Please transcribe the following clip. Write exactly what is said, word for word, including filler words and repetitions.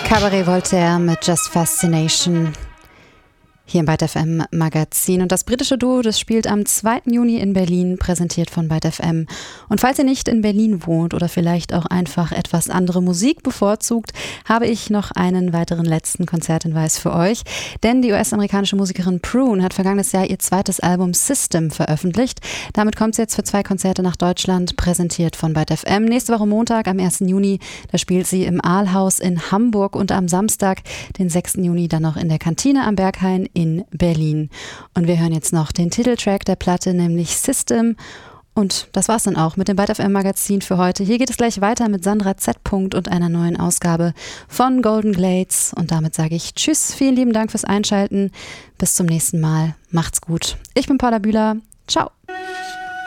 Cabaret Voltaire mit Just Fascination hier im Byte F M Magazin. Und das britische Duo, das spielt am zweiten Juni in Berlin, präsentiert von Byte F M. Und falls ihr nicht in Berlin wohnt oder vielleicht auch einfach etwas andere Musik bevorzugt, habe ich noch einen weiteren letzten Konzerthinweis für euch. Denn die U S-amerikanische Musikerin Prune hat vergangenes Jahr ihr zweites Album System veröffentlicht. Damit kommt sie jetzt für zwei Konzerte nach Deutschland, präsentiert von Byte F M. Nächste Woche Montag, am ersten Juni, da spielt sie im Aalhaus in Hamburg und am Samstag, den sechsten Juni, dann noch in der Kantine am Berghain in Berlin. Und wir hören jetzt noch den Titeltrack der Platte, nämlich System. Und das war's dann auch mit dem Byte F M Magazin für heute. Hier geht es gleich weiter mit Sandra Z. und einer neuen Ausgabe von Golden Glades. Und damit sage ich Tschüss, vielen lieben Dank fürs Einschalten. Bis zum nächsten Mal. Macht's gut. Ich bin Paula Bühler. Ciao.